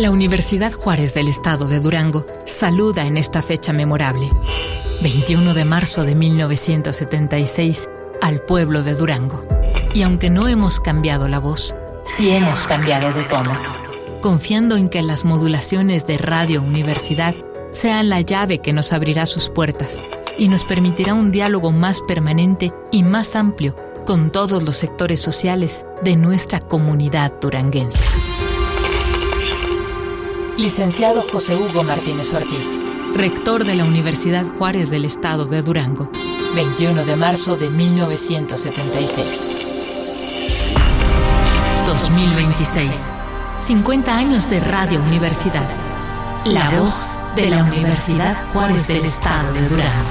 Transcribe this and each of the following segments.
La Universidad Juárez del Estado de Durango saluda en esta fecha memorable, 21 de marzo de 1976, al pueblo de Durango. Y aunque no hemos cambiado la voz, sí hemos cambiado de tono, confiando en que las modulaciones de Radio Universidad sean la llave que nos abrirá sus puertas y nos permitirá un diálogo más permanente y más amplio con todos los sectores sociales de nuestra comunidad duranguense. Licenciado José Hugo Martínez Ortiz, rector de la Universidad Juárez del Estado de Durango, 21 de marzo de 1976. 2026. 50 años de Radio Universidad. La voz de la Universidad Juárez del Estado de Durango.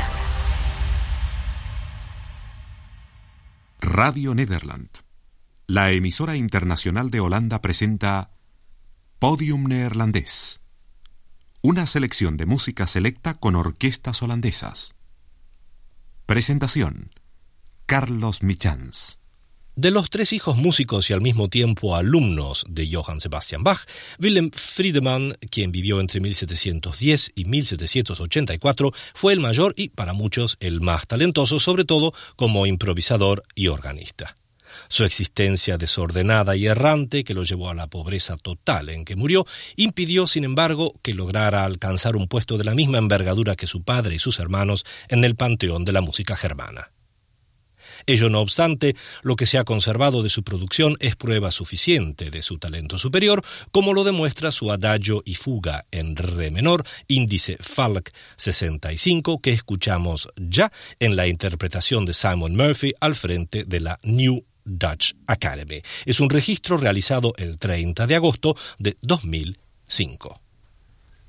Radio Nederland, la emisora internacional de Holanda, presenta Podium Neerlandés, una selección de música selecta con orquestas holandesas. Presentación: Carlos Michans. De los tres hijos músicos y al mismo tiempo alumnos de Johann Sebastian Bach, Willem Friedemann, quien vivió entre 1710 y 1784, fue el mayor y, para muchos, el más talentoso, sobre todo como improvisador y organista. Su existencia desordenada y errante, que lo llevó a la pobreza total en que murió, impidió, sin embargo, que lograra alcanzar un puesto de la misma envergadura que su padre y sus hermanos en el panteón de la música germana. Ello no obstante, lo que se ha conservado de su producción es prueba suficiente de su talento superior, como lo demuestra su adagio y fuga en re menor, índice Falk 65, que escuchamos ya en la interpretación de Simon Murphy al frente de la New Dutch Academy. Es un registro realizado el 30 de agosto de 2005.